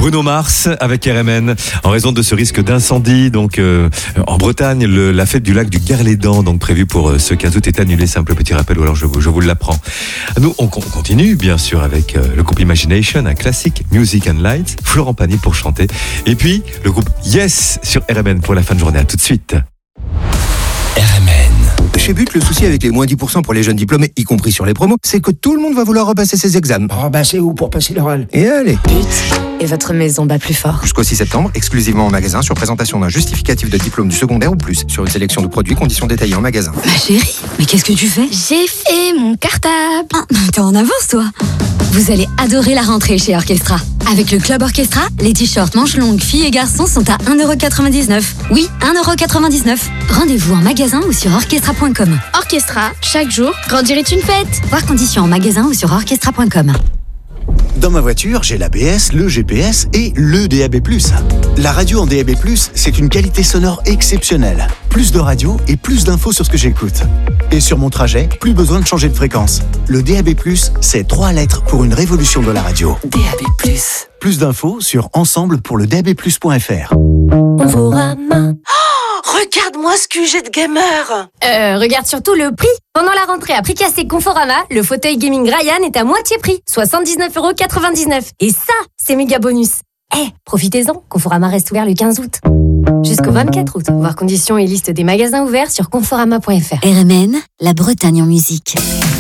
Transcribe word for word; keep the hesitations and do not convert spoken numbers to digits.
Bruno Mars avec R M N en raison de ce risque d'incendie. Donc euh, en Bretagne, le, la fête du lac du Gars-les-Dents, donc prévue pour euh, ce quinze août, est annulée. Simple petit rappel, ou alors je, vous- je vous l'apprends. Nous, on, on continue bien sûr avec euh, le groupe Imagination, un classique, Music and Lights, Florent Pagny pour chanter. Et puis le groupe Yes sur R M N pour la fin de journée. À tout de suite. R M N. Chez But, le souci avec les moins dix pour cent pour les jeunes diplômés, y compris sur les promos, c'est que tout le monde va vouloir repasser ses examens. Oh bah c'est où pour passer l'oral? Et allez, Et votre maison bat plus fort. jusqu'au six septembre, exclusivement en magasin, sur présentation d'un justificatif de diplôme du secondaire ou plus, sur une sélection de produits, conditions détaillées en magasin. Ma chérie, mais qu'est-ce que tu fais? J'ai fait mon cartable. Ah, t'es en avance, toi. Vous allez adorer la rentrée chez Orchestra. Avec le Club Orchestra, les t-shirts manches longues filles et garçons sont à un euro quatre-vingt-dix-neuf. Oui, un euro quatre-vingt-dix-neuf. Rendez-vous en magasin ou sur orchestra point com. Orchestra, chaque jour, grandir est une fête. Voir conditions en magasin ou sur orchestra point com. Dans ma voiture, j'ai l'A B S, le G P S et le D A B plus. La radio en D A B plus, c'est une qualité sonore exceptionnelle. Plus de radio et plus d'infos sur ce que j'écoute. Et sur mon trajet, plus besoin de changer de fréquence. Le D A B plus, c'est trois lettres pour une révolution de la radio. D A B plus. Plus d'infos sur ensemble pour le D A B plus point F R. Regarde-moi ce Q G de gamer. Euh, regarde surtout le prix. Pendant la rentrée à prix cassé Conforama, le fauteuil gaming Ryan est à moitié prix, soixante-dix-neuf euros quatre-vingt-dix-neuf. Et ça, c'est méga bonus. Eh, profitez-en, Conforama reste ouvert le quinze août. Jusqu'au vingt-quatre août. Voir conditions et liste des magasins ouverts sur conforama point F R. R M N, la Bretagne en musique.